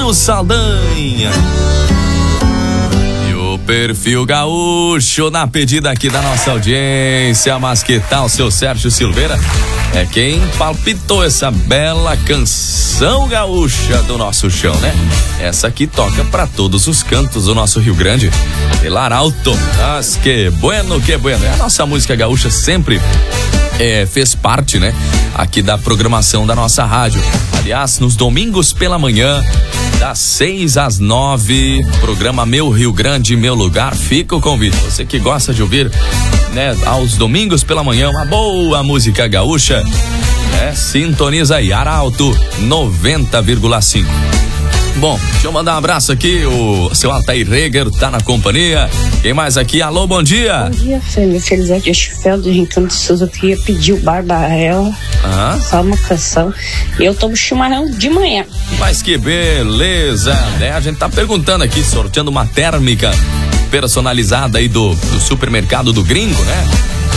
Nil Saldanha. E o Perfil Gaúcho na pedida aqui da nossa audiência. Mas que tal, seu Sérgio Silveira? É quem palpitou essa bela canção gaúcha do nosso chão, né? Essa aqui toca pra todos os cantos do nosso Rio Grande. El Arauto. Mas que bueno, que bueno. A nossa música gaúcha sempre fez parte, né? Aqui da programação da nossa rádio. Aliás, nos domingos pela manhã, das 6 às 9, programa Meu Rio Grande, Meu Lugar. Fica o convite. Você que gosta de ouvir, né, aos domingos pela manhã, uma boa música gaúcha, sintoniza aí, Arauto 90,5. Bom, deixa eu mandar um abraço aqui, o seu Altair Reger tá na companhia. Quem mais aqui? Alô, bom dia. Bom dia, Fêmea. Felizete Schifel do Rincão de Souza. Eu queria pedir o Barbarella, só uma canção. Eu tomo chimarrão de manhã. Mas que beleza, né? A gente tá perguntando aqui, sorteando uma térmica personalizada aí do supermercado do Gringo, né?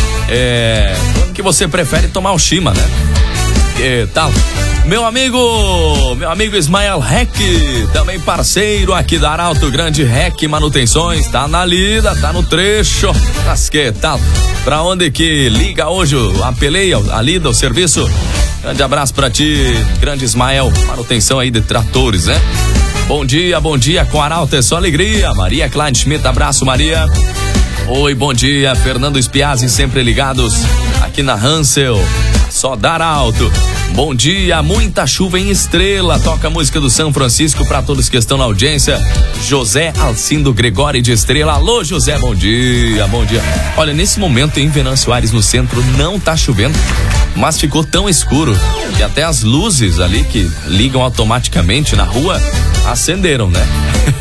Quando que você prefere tomar o chima, né? Que tal? Meu amigo Ismael Rec, também parceiro aqui da Arauto Grande Rec Manutenções, tá na lida, tá no trecho. Mas que tal? Pra onde que liga hoje a peleia, a lida, o serviço? Grande abraço pra ti, grande Ismael, manutenção aí de tratores, né? Bom dia com Arauto, é só alegria. Maria Klein Schmidt, abraço Maria. Oi, bom dia, Fernando Espiazzi, sempre ligados aqui na Hansel, só dar alto. Bom dia, muita chuva em Estrela, toca a música do São Francisco pra todos que estão na audiência. José Alcindo Gregório de Estrela. Alô, José, bom dia. Olha, nesse momento em Venâncio Aires, no centro, não tá chovendo, mas ficou tão escuro que até as luzes ali que ligam automaticamente na rua acenderam, né?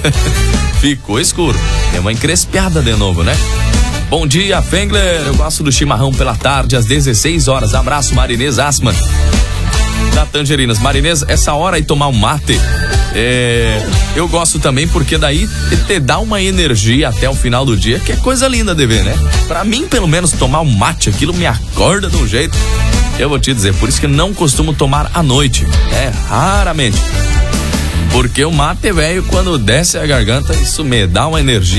Ficou escuro. É uma encrespeada de novo, né? Bom dia, Fengler. Eu gosto do chimarrão pela tarde, às 16 horas. Abraço, Marinês Asman. Da Tangerinas. Marinês, essa hora aí tomar um mate, eu gosto também porque daí te dá uma energia até o final do dia, que é coisa linda de ver, né? Pra mim, pelo menos, tomar um mate, aquilo me acorda de um jeito. Eu vou te dizer, por isso que não costumo tomar à noite, raramente. Porque o mate, velho, quando desce a garganta, isso me dá uma energia